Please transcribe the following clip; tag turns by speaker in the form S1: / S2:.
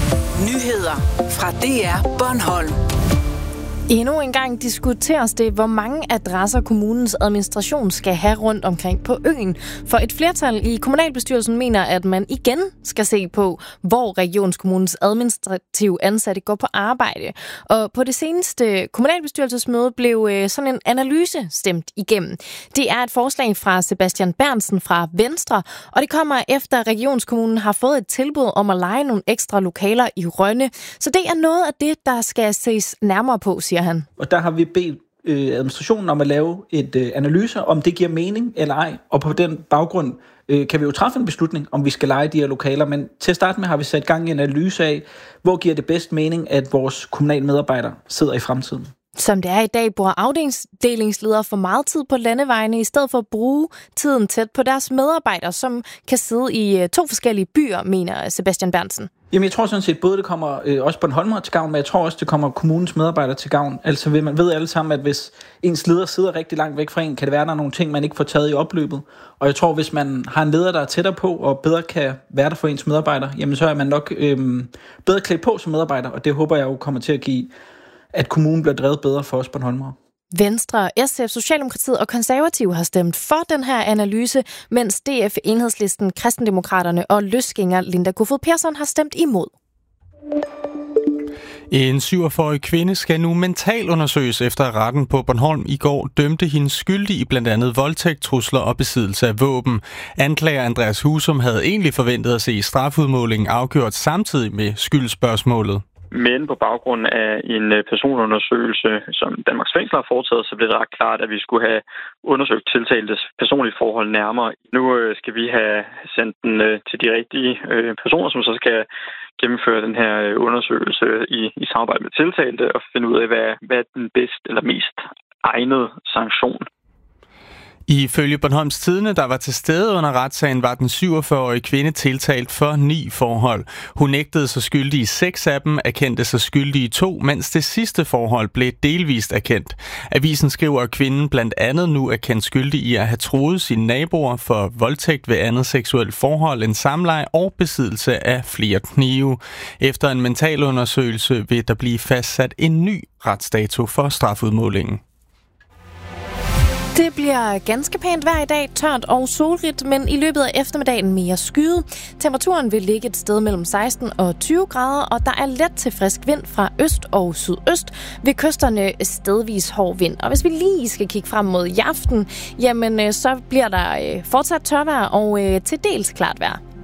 S1: Nyheder fra DR Bornholm.
S2: Endnu en gang diskuteres det, hvor mange adresser kommunens administration skal have rundt omkring på øen. For et flertal i kommunalbestyrelsen mener, at man igen skal se på, hvor regionskommunens administrative ansatte går på arbejde. Og på det seneste kommunalbestyrelsesmøde blev sådan en analyse stemt igennem. Det er et forslag fra Sebastian Berntsen fra Venstre, og det kommer efter, at regionskommunen har fået et tilbud om at leje nogle ekstra lokaler i Rønne. Så det er noget af det, der skal ses nærmere på, siger han.
S3: Og der har vi bedt administrationen om at lave et analyse, om det giver mening eller ej. Og på den baggrund kan vi jo træffe en beslutning, om vi skal leje de her lokaler. Men til at starte med har vi sat gang i en analyse af, hvor giver det bedst mening, at vores kommunale medarbejdere sidder i fremtiden.
S2: Som det er i dag, bruger afdelingsledere for meget tid på landevejene, i stedet for at bruge tiden tæt på deres medarbejdere, som kan sidde i 2 forskellige byer, mener Sebastian Berntsen.
S3: Jamen, jeg tror sådan set, både det kommer også Bornholmer til gavn, men jeg tror også, det kommer kommunens medarbejdere til gavn. Altså, man ved alle sammen, at hvis ens leder sidder rigtig langt væk fra en, kan det være, at der er nogle ting, man ikke får taget i opløbet. Og jeg tror, hvis man har en leder, der er tættere på, og bedre kan være der for ens medarbejdere, jamen så er man nok bedre klædt på som medarbejder, og det håber jeg jo kommer til at give, at kommunen bliver drevet bedre for os Bornholmere.
S2: Venstre, SF, Socialdemokratiet og Konservative har stemt for den her analyse, mens DF, Enhedslisten, Kristendemokraterne og løsgænger Linda Kofod Persson har stemt imod.
S4: En 47-årig kvinde skal nu mentalundersøges efter at retten på Bornholm i går dømte hende skyldig i blandt andet voldtægt, trusler og besiddelse af våben. Anklager Andreas Husum havde egentlig forventet at se strafudmålingen afgjort samtidig med skyldspørgsmålet.
S5: Men på baggrund af en personundersøgelse, som Danmarks Fængsler har foretaget, så blev det ret klart, at vi skulle have undersøgt tiltaltes personlige forhold nærmere. Nu skal vi have sendt den til de rigtige personer, som så skal gennemføre den her undersøgelse i samarbejde med tiltalte og finde ud af, hvad er den bedste eller mest egnede sanktion.
S4: Ifølge Bornholms Tidende, der var til stede under retssagen, var den 47-årige kvinde tiltalt for 9 forhold. Hun nægtede sig skyldig i 6 af dem, erkendte sig skyldig i 2, mens det sidste forhold blev delvist erkendt. Avisen skriver, at kvinden blandt andet nu er kendt skyldig i at have truet sine naboer for voldtægt ved andet seksuelt forhold end samleje og besiddelse af flere knive. Efter en mentalundersøgelse vil der blive fastsat en ny retsdato for strafudmålingen.
S2: Det bliver ganske pænt vejr i dag, tørt og solrigt, men i løbet af eftermiddagen mere skyet. Temperaturen vil ligge et sted mellem 16 og 20 grader, og der er let til frisk vind fra øst og sydøst. Ved kysterne stedvis hård vind. Og hvis vi lige skal kigge frem mod i aften, jamen så bliver der fortsat tørvejr og til dels klart vejr.